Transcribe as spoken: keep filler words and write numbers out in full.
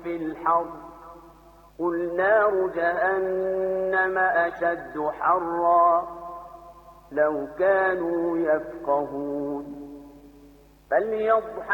في الحر قل نار جهنم أشد حرا لو كانوا يفقهون فليضحكوا